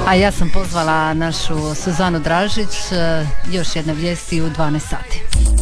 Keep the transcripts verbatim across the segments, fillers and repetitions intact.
A ja sam pozvala našu Suzanu Dražić, još jedne vijesti u dvanaest sati.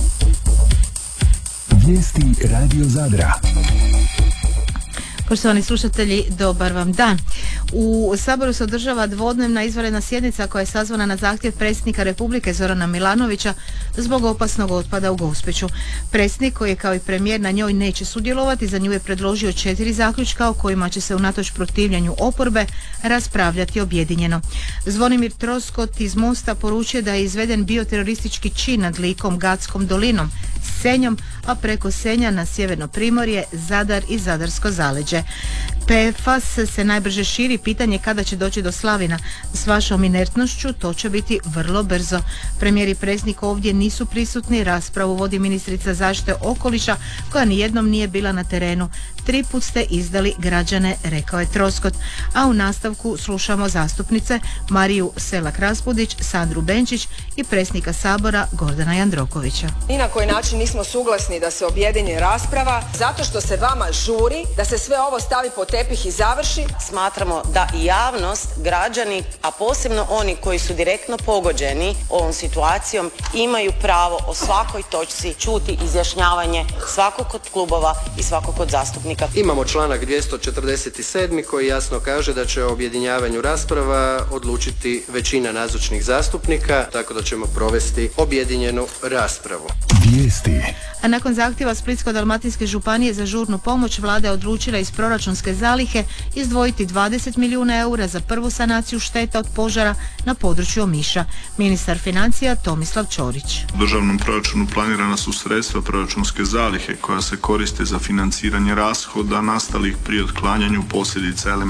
Vijesti Radio Zadra. Poštovani slušatelji, dobar vam dan. U Saboru se održava dvodnevna izvanredna sjednica koja je sazvana na zahtjev predsjednika Republike Zorana Milanovića zbog opasnog otpada u Gospiću. Predsjednik, koji je kao i premijer na njoj neće sudjelovati, za nju je predložio četiri zaključka o kojima će se unatoč protivljenju oporbe raspravljati objedinjeno. Zvonimir Troskot iz Mosta poručuje da je izveden bioteroristički čin nad Likom, Gatskom dolinom, Senjom, a preko Senja na sjeverno primorje, Zadar i Zadarsko zaleđe. P F A S se najbrže širi, pitanje kada će doći do Slavina. S vašom inertnošću to će biti vrlo brzo. Premijer i predsjednik ovdje nisu prisutni, raspravu vodi ministrica zaštite okoliša koja nijednom nije bila na terenu. Tri put ste izdali građane, rekao je Troskot. A u nastavku slušamo zastupnice Mariju Selak-Raspudić, Sandru Benčić i predsjednika Sabora Gordana Jandrokovića. Ni na koji način nismo suglasni da se objedini rasprava zato što se vama žuri da se sve ovo stavi pod tepih i završi. Smatramo da i javnost, građani, a posebno oni koji su direktno pogođeni ovom situacijom, imaju pravo o svakoj točci čuti izjašnjavanje svakog od klubova i svakog od zastupnika. Imamo članak dvjesto četrdeset sedam koji jasno kaže da će o objedinjavanju rasprava odlučiti većina nazočnih zastupnika, tako da ćemo provesti objedinjenu raspravu. Vijesti. A nakon zahtjeva Splitsko-dalmatinske županije za žurnu pomoć, vlada je odlučila iz proračunske zalihe izdvojiti dvadeset milijuna eura za prvu sanaciju šteta od požara na području Omiša. Ministar financija Tomislav Ćorić. U državnom proračunu planirana su sredstva proračunske zalihe koja se koriste za financiranje rashoda nastalih pri otklanjanju posljedica elementarnih